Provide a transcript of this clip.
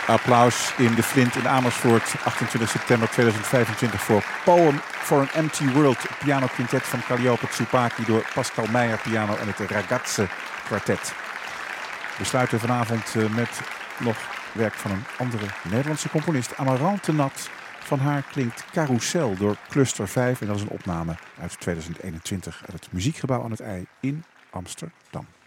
Applaus in de Flint in Amersfoort, 28 september 2025 voor Poem for an Empty World, pianoquintet van Calliope Tsupaki door Pascal Meijer piano en het Ragazze kwartet. We sluiten vanavond met nog werk van een andere Nederlandse componist, Amarante Nat. Van haar klinkt Carousel door Cluster 5 en dat is een opname uit 2021 uit het Muziekgebouw aan het IJ in Amsterdam.